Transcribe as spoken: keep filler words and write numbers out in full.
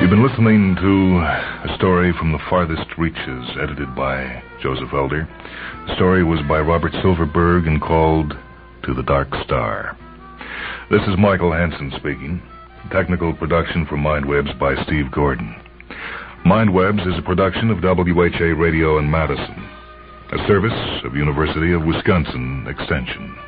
You've been listening to a story from the Farthest Reaches, edited by Joseph Elder. The story was by Robert Silverberg and called To the Dark Star. This is Michael Hansen speaking. Technical production for Mindwebs by Steve Gordon. Mindwebs is a production of W H A Radio in Madison, a service of University of Wisconsin Extension.